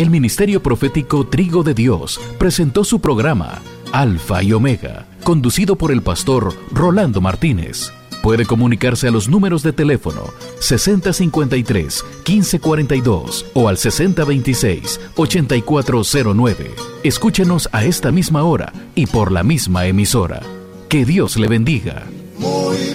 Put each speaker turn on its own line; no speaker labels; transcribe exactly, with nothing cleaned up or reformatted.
el Ministerio Profético Trigo de Dios presentó su programa Alfa y Omega, conducido por el pastor Rolando Martínez. Puede comunicarse a los números de teléfono sesenta cincuenta y tres, quince cuarenta y dos o al sesenta veintiséis, ochenta y cuatro cero nueve. Escúchenos a esta misma hora y por la misma emisora. Que Dios le bendiga.